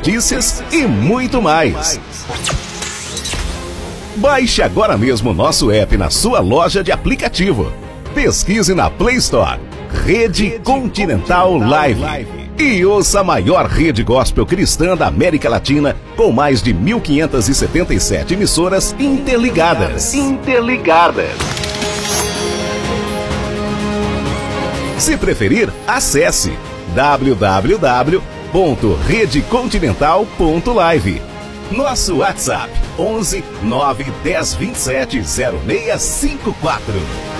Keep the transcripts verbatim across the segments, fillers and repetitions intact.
notícias e muito mais. Baixe agora mesmo o nosso app na sua loja de aplicativo. Pesquise na Play Store Rede Continental Live e ouça a maior rede gospel cristã da América Latina, com mais de mil quinhentas e setenta e sete emissoras interligadas. Interligadas. Se preferir, acesse w w w ponto rede continental ponto live. Nosso WhatsApp onze nove dez vinte e sete zero seis cinco quatro.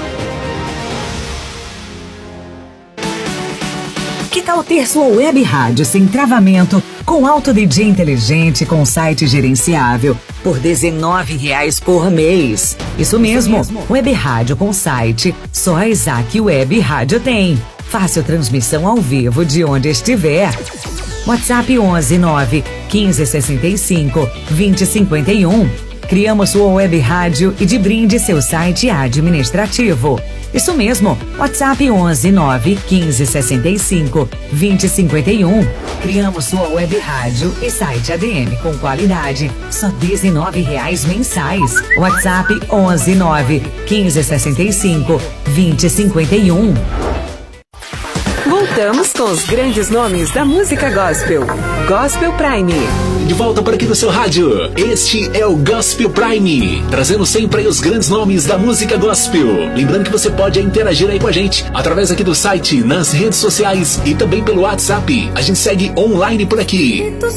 Que tal ter sua web rádio sem travamento, com alto D J inteligente, com site gerenciável, por dezenove reais por mês? Isso mesmo, web rádio com site, só a Isaac Web Rádio tem. Fácil transmissão ao vivo de onde estiver. WhatsApp onze nove quinze sessenta e cinco vinte cinquenta e um. Criamos sua web rádio e de brinde seu site administrativo. Isso mesmo, WhatsApp onze nove quinze sessenta e cinco vinte cinquenta e um. Criamos sua web rádio e site A D M com qualidade, só dezenove reais mensais. WhatsApp onze nove quinze sessenta e cinco vinte cinquenta e um. Voltamos com os grandes nomes da música gospel. Gospel Prime. De volta por aqui no seu rádio. Este é o Gospel Prime, trazendo sempre aí os grandes nomes da música gospel. Lembrando que você pode interagir aí com a gente através aqui do site, nas redes sociais e também pelo WhatsApp. A gente segue online por aqui. Tu